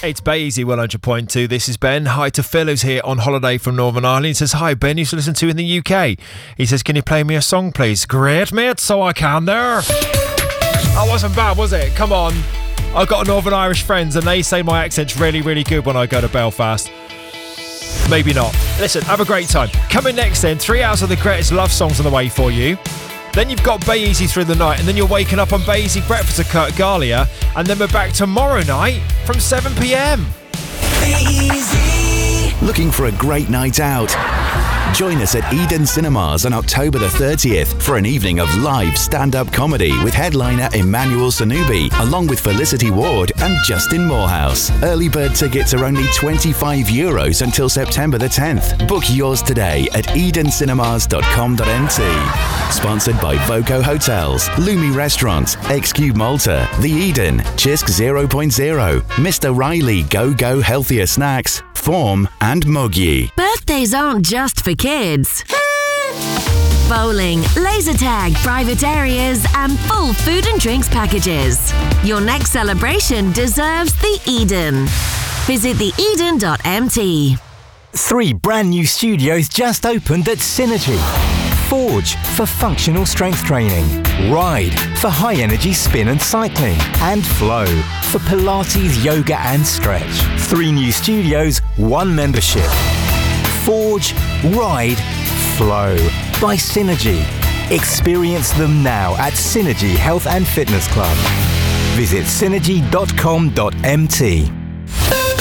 It's Basie 100.2. This is Ben. Hi to Phil, who's here on holiday from Northern Ireland. He says, hi, Ben, used to listen to in the UK. He says, can you play me a song, please? Great, mate, so I can there. That wasn't bad, was it? Come on. I've got Northern Irish friends and they say my accent's really, really good when I go to Belfast. Maybe not. Listen, have a great time. Coming next then, 3 hours of the greatest love songs on the way for you. Then you've got Basie through the night, and then you're waking up on Basie Breakfast with Kurt Galia, and then we're back tomorrow night from 7 p.m. Looking for a great night out? Join us at Eden Cinemas on October the 30th for an evening of live stand-up comedy with headliner Emmanuel Sanubi, along with Felicity Ward and Justin Morehouse. Early bird tickets are only €25 until September the 10th. Book yours today at edencinemas.com.mt. Sponsored by Voco Hotels, Lumi Restaurants, XQ Malta, The Eden, Chisk 0.0, Mr. Riley Go Healthier Snacks, Form and Muggy. Birthdays aren't just for kids. Bowling, laser tag, private areas and full food and drinks packages. Your next celebration deserves the Eden. Visit theeden.mt. 3 brand new studios just opened at Synergy. Forge for functional strength training, Ride for high energy spin and cycling, and Flow for Pilates, yoga and stretch. 3 new studios, 1 membership. Forge, Ride, Flow by Synergy. Experience them now at Synergy Health and Fitness Club. Visit synergy.com.mt.